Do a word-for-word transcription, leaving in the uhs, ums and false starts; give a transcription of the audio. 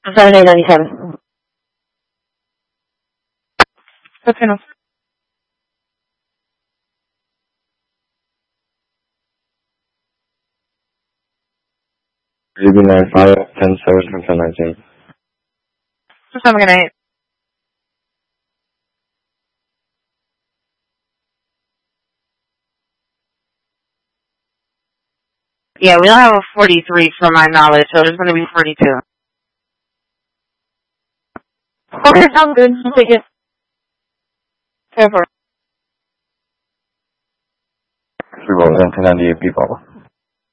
seventy-eight ninety-seven. That's enough. G B nine five, ten seven, ten nineteen. seven and eight. Yeah, we don't have a forty-three from my knowledge, so it's going to be forty-two. Okay, sounds good. I'll take it. Ever. Three rolls in, ten ninety-eight people.